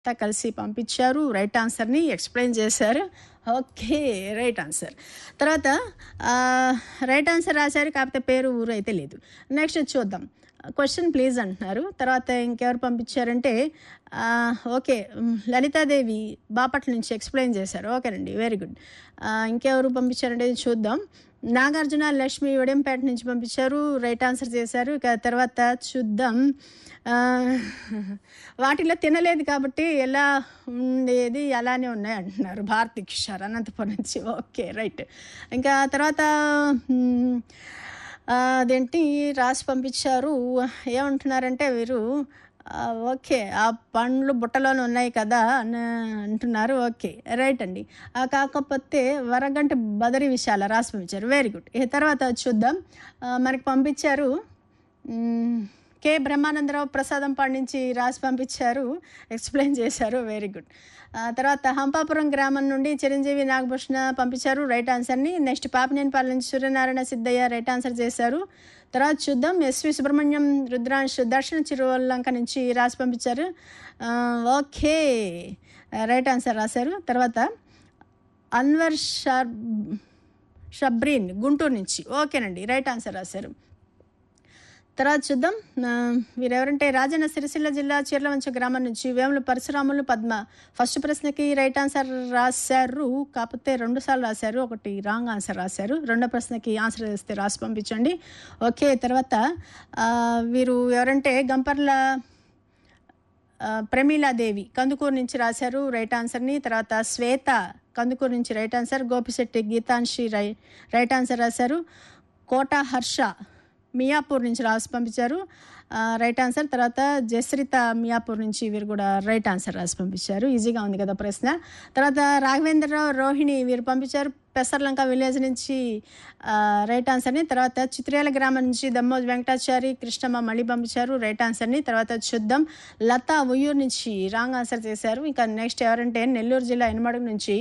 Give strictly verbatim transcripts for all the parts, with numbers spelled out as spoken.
కలిసి పంపించారు. రైట్ ఆన్సర్ని ఎక్స్ప్లెయిన్ చేశారు. Okay, right answer. తర్వాత రైట్ ఆన్సర్ రాశారు, కాకపోతే పేరు ఊరు అయితే లేదు. నెక్స్ట్ చూద్దాం. క్వశ్చన్ ప్లీజ్ అంటున్నారు. తర్వాత ఇంకెవరు పంపించారంటే ఓకే లలితాదేవి బాపట్ల నుంచి ఎక్స్ప్లెయిన్ చేశారు. ఓకేనండి, వెరీ గుడ్. ఇంకెవరు పంపించారంటే చూద్దాం. నాగార్జున లక్ష్మి ఉడెంపేట నుంచి పంపించారు, రైట్ ఆన్సర్ చేశారు. ఇక తర్వాత చూద్దాం. వాటిలో తినలేదు కాబట్టి ఎలా ఉండేది అలానే ఉన్నాయి అంటున్నారు భారతి కిషోర్ అనంతపురం నుంచి. Okay, right. ఇంకా తర్వాత అదేంటి రాసి పంపించారు, ఏమంటున్నారంటే వీరు ఓకే ఆ పండ్లు బుట్టలోనే ఉన్నాయి కదా అని అంటున్నారు. ఓకే, రైట్ అండి. కాకపోతే వరగంట బదరి విశాల రాసి పంపించారు, వెరీ గుడ్. ఈ తర్వాత చూద్దాం. మనకి పంపించారు కె బ్రహ్మానందరావు ప్రసాదం పండించి రాసి పంపించారు, ఎక్స్ప్లెయిన్ చేశారు, వెరీ గుడ్. తర్వాత హంపాపురం గ్రామం నుండి చిరంజీవి నాగభూషణ పంపించారు రైట్ ఆన్సర్ని. నెక్స్ట్ పాపినేనిపాలెం నుంచి సూర్యనారాయణ సిద్ధయ్య రైట్ ఆన్సర్ చేశారు. తర్వాత చూద్దాం. ఎస్వి సుబ్రహ్మణ్యం రుద్రాంశ్ దక్షిణ చిరువల్లంక నుంచి రాసి పంపించారు. ఓకే, రైట్ ఆన్సర్ రాశారు. తర్వాత అన్వర్ షర్ షబ్రీన్ గుంటూరు నుంచి, ఓకేనండి, రైట్ ఆన్సర్ రాశారు. తర్వాత చూద్దాం. వీరెవరంటే రాజన్న సిరిసిల్ల జిల్లా చీర్లవంచ గ్రామం నుంచి వేముల పరశురాములు పద్మ ఫస్ట్ ప్రశ్నకి రైట్ ఆన్సర్ రాశారు, కాకపోతే రెండు సార్లు రాశారు, ఒకటి రాంగ్ ఆన్సర్ రాశారు. రెండో ప్రశ్నకి ఆన్సర్ చేస్తే రాసి పంపించండి. ఓకే, తర్వాత వీరు ఎవరంటే గంపర్ల ప్రమీలాదేవి కందుకూరు నుంచి రాశారు రైట్ ఆన్సర్ని. తర్వాత శ్వేత కందుకూరు నుంచి రైట్ ఆన్సర్. గోపిశెట్టి గీతాంశి రై రైట్ ఆన్సర్ రాశారు. కోట హర్ష మియాపూర్ నుంచి రాసి పంపించారు రైట్ ఆన్సర్. తర్వాత జస్రిత మియాపూర్ నుంచి వీరు కూడా రైట్ ఆన్సర్ రాసి పంపించారు. ఈజీగా ఉంది కదా ప్రశ్న. తర్వాత రాఘవేంద్రరావు రోహిణి వీరు పంపించారు పెసర్లంక విలేజ్ నుంచి రైట్ ఆన్సర్ని. తర్వాత చిత్రేల గ్రామం నుంచి దమ్మోజ్ వెంకటాచారి కృష్ణమ్మ మళ్ళీ పంపించారు రైట్ ఆన్సర్ని. తర్వాత చూద్దాం. లతా ఉయ్యూరు నుంచి రాంగ్ ఆన్సర్ చేశారు. ఇంకా నెక్స్ట్ ఎవరంటే నెల్లూరు జిల్లా ఎనమడుగు నుంచి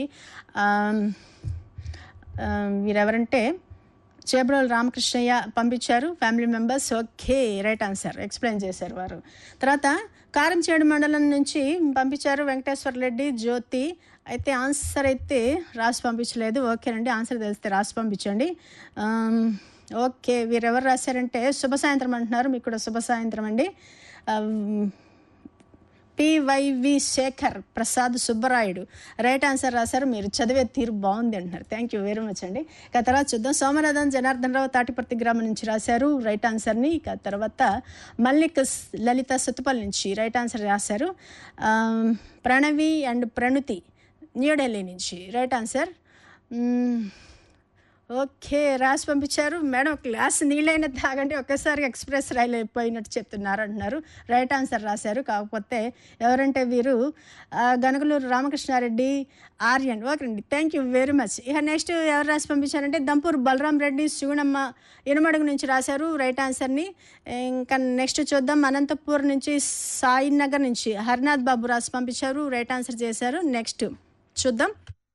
వీరెవరంటే చేబ్రోల్ రామకృష్ణయ్య పంపించారు family members. Okay, right answer explain చేశారు వారు. తర్వాత కారంచేడు మండలం నుంచి పంపించారు వెంకటేశ్వర రెడ్డి జ్యోతి. అయితే ఆన్సర్ అయితే రాసి పంపించలేదు. ఓకేనండి, ఆన్సర్ తెలిస్తే రాసి పంపించండి. ఓకే, వీరెవరు రాశారంటే శుభ సాయంత్రం అంటున్నారు, మీకు కూడా శుభ సాయంత్రం అండి. పివైవి శేఖర్ ప్రసాద్ సుబ్బరాయుడు రైట్ ఆన్సర్ రాశారు. మీరు చదివే తీరు బాగుంది అంటున్నారు, థ్యాంక్ యూ వెరీ మచ్ అండి. ఇక తర్వాత చూద్దాం. సోమనాథన్ జనార్దన్ రావు తాటిపర్తి గ్రామం నుంచి రాశారు రైట్ ఆన్సర్ని. ఇక తర్వాత మల్లిక్ లలిత సుతుపల్లి నుంచి రైట్ ఆన్సర్ రాశారు. ప్రణవి అండ్ ప్రణుతి న్యూఢిల్లీ నుంచి రైట్ ఆన్సర్. ఓకే, రాసి పంపించారు. మేడం గ్లాస్ నీళ్ళైనా తాగండి, ఒక్కసారి ఎక్స్ప్రెస్ రైలు అయిపోయినట్టు చెప్తున్నారు అంటున్నారు. రైట్ ఆన్సర్ రాశారు. కాకపోతే ఎవరంటే వీరు గనుగులూరు రామకృష్ణారెడ్డి ఆర్యన్. ఓకే అండి, థ్యాంక్ యూ వెరీ మచ్. ఇక నెక్స్ట్ ఎవరు రాసి పంపించారంటే దంపూర్ బలరాం రెడ్డి శివనమ్మ ఇనుమడుగు నుంచి రాశారు రైట్ ఆన్సర్ని. ఇంకా నెక్స్ట్ చూద్దాం. అనంతపూర్ నుంచి సాయినగర్ నుంచి హరినాథ్ బాబు రాసి పంపించారు రైట్ ఆన్సర్ చేశారు. నెక్స్ట్ చూద్దాం.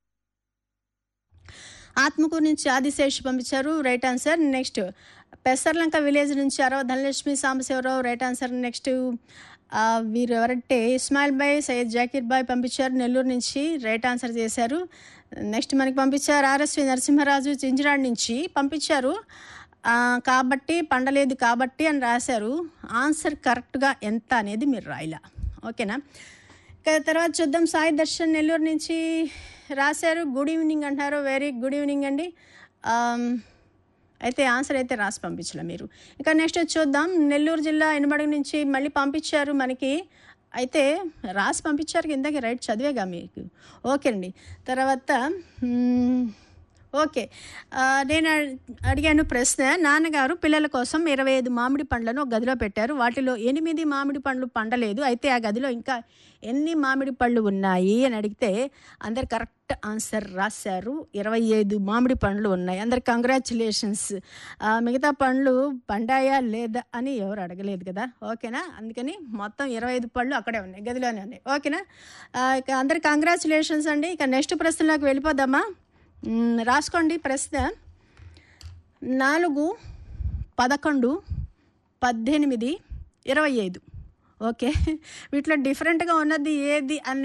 ఆత్మకూరు నుంచి ఆదిశేష్ పంపించారు right answer. Next Pesarlanka village నుంచి అరవ Dhanalakshmi Sambasivarao right answer. Next వీరు ఎవరంటే ఇస్మాయిల్ బాయ్ సయ్యద్ జాకీర్ బాయ్ పంపించారు నెల్లూరు నుంచి రైట్ ఆన్సర్ చేశారు. నెక్స్ట్ మనకి పంపించారు ఆర్ఎస్వి నరసింహరాజు చింజరాడ్ నుంచి పంపించారు కాబట్టి పండలేదు కాబట్టి అని రాశారు. ఆన్సర్ కరెక్ట్గా ఎంత అనేది మీరు రాయలా, ఓకేనా. తర్వాత చూద్దాం. సాయి దర్శన్ నెల్లూరు నుంచి రాశారు గుడ్ ఈవినింగ్ అంటున్నారు, వెరీ గుడ్ ఈవినింగ్ అండి. అయితే ఆన్సర్ అయితే రాసి పంపించలే మీరు. ఇక నెక్స్ట్ చూద్దాం. నెల్లూరు జిల్లా ఎనమడుగు నుంచి మళ్ళీ పంపించారు మనకి, అయితే రాసి పంపించారు కిందకి రైట్ చదివేగా మీకు, ఓకే అండి. తర్వాత ఓకే, నేను అడిగాను ప్రశ్న. నాన్నగారు పిల్లల కోసం ఇరవై ఐదు మామిడి పండ్లను ఒక గదిలో పెట్టారు, వాటిలో ఎనిమిది మామిడి పండ్లు పండలేదు, అయితే ఆ గదిలో ఇంకా ఎన్ని మామిడి పళ్ళు ఉన్నాయి అని అడిగితే అందరు కరెక్ట్ ఆన్సర్ రాశారు. ఇరవై ఐదు మామిడి పండ్లు ఉన్నాయి. అందరికి కంగ్రాచులేషన్స్. మిగతా పండ్లు పండాయా లేదా అని ఎవరు అడగలేదు కదా, ఓకేనా. అందుకని మొత్తం ఇరవై ఐదు పళ్ళు అక్కడే ఉన్నాయి, గదిలోనే ఉన్నాయి, ఓకేనా. ఇక అందరికి కంగ్రాచులేషన్స్ అండి. ఇక నెక్స్ట్ ప్రశ్నలోకి వెళ్ళిపోదామా. రాసుకోండి ప్రశ్న. నాలుగు పదకొండు పద్దెనిమిది ఇరవై ఐదు ఓకే. వీటిలో డిఫరెంట్‌గా ఉన్నది ఏది అని